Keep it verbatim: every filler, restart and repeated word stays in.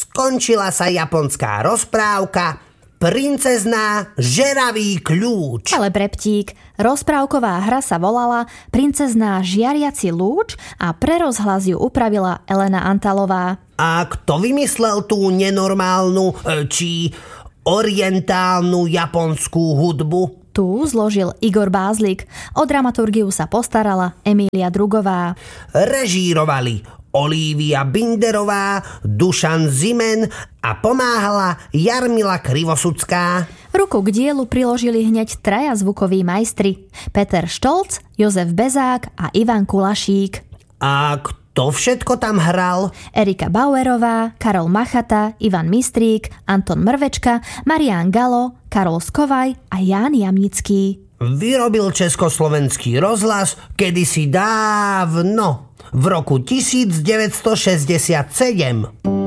skončila sa japonská rozprávka Princezná žeravý kľúč. Ale Breptík, rozprávková hra sa volala Princezná žiariaci lúč a pre rozhlas ju upravila Elena Antalová. A kto vymyslel tú nenormálnu, či orientálnu japonskú hudbu? Tu zložil Igor Bázlik. O dramaturgiu sa postarala Emília Drugová. Režírovali Olívia Binderová, Dušan Zimen a pomáhala Jarmila Krivosudská. Ruku k dielu priložili hneď traja zvukoví majstri. Peter Štolc, Jozef Bezák a Ivan Kulašík. A kto všetko tam hral? Erika Bauerová, Karol Machata, Ivan Mistrík, Anton Mrvečka, Marián Galo, Karol Skovaj a Ján Jamnický. Vyrobil Československý rozhlas kedysi dávno, v roku devätnásťstošesťdesiatsedem.